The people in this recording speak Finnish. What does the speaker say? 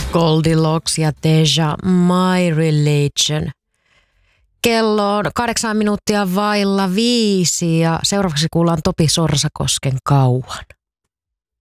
Goldilocks ja Deja, My Religion. Kello on 8 minuuttia vailla 5 ja seuraavaksi kuullaan Topi Sorsakosken Kauan.